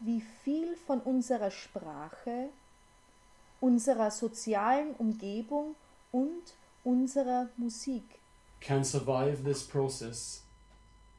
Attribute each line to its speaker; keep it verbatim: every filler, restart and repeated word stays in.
Speaker 1: wie viel von unserer Sprache, unserer sozialen Umgebung und unserer Musik
Speaker 2: can survive this process